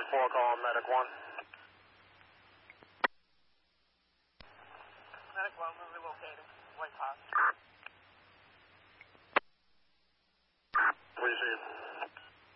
4, call Medic 1. Medic 1, we'll be located. White House.